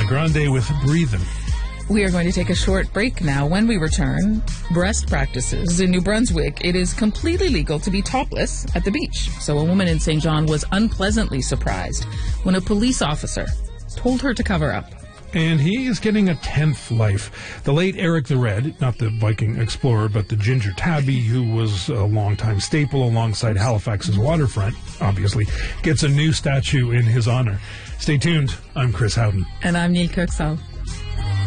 Ariana Grande with Breathin'. We are going to take a short break now. When we return, breast practices. In New Brunswick, it is completely legal to be topless at the beach. So a woman in St. John was unpleasantly surprised when a police officer told her to cover up. And he is getting a 10th life. The late Eric the Red, not the Viking explorer, but the Ginger Tabby, who was a longtime staple alongside Halifax's waterfront, obviously, gets a new statue in his honor. Stay tuned. I'm Chris Howden. And I'm Neil Kirksall.